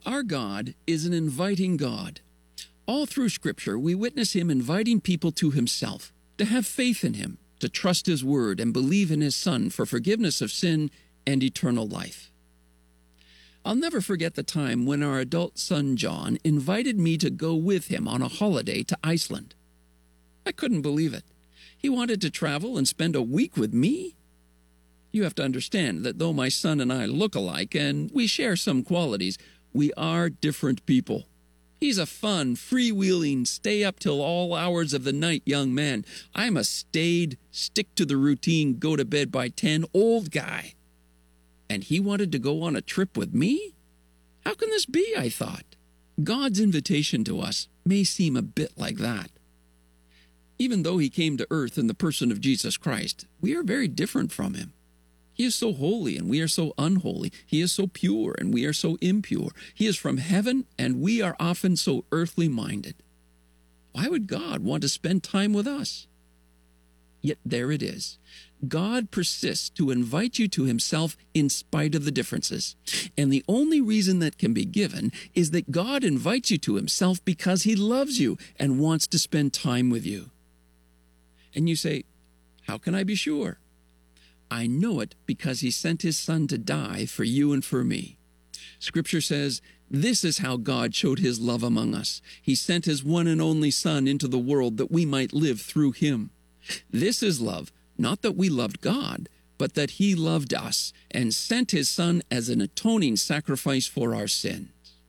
Our God is an inviting God. All through Scripture, we witness Him inviting people to Himself, to have faith in Him, to trust His Word, and believe in His Son for forgiveness of sin and eternal life. I'll never forget the time when our adult son John invited me to go with him on a holiday to Iceland. I couldn't believe it. He wanted to travel and spend a week with me? You have to understand that though my son and I look alike and we share some qualities, we are different people. He's a fun, freewheeling, stay-up-till-all-hours of the night young man. I'm a staid, stick-to-the-routine, go-to-bed-by-10 old guy. And he wanted to go on a trip with me? How can this be, I thought. God's invitation to us may seem a bit like that. Even though He came to earth in the person of Jesus Christ, we are very different from Him. He is so holy and we are so unholy. He is so pure and we are so impure. He is from heaven and we are often so earthly minded. Why would God want to spend time with us? Yet there it is. God persists to invite you to Himself in spite of the differences. And the only reason that can be given is that God invites you to Himself because He loves you and wants to spend time with you. And you say, how can I be sure? I know it because He sent His Son to die for you and for me. Scripture says, this is how God showed His love among us. He sent His one and only Son into the world that we might live through Him. This is love, not that we loved God, but that He loved us and sent His Son as an atoning sacrifice for our sins.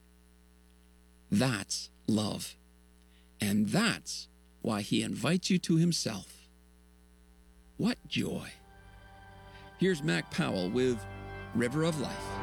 That's love. And that's why He invites you to Himself. What joy! Here's Mac Powell with River of Life.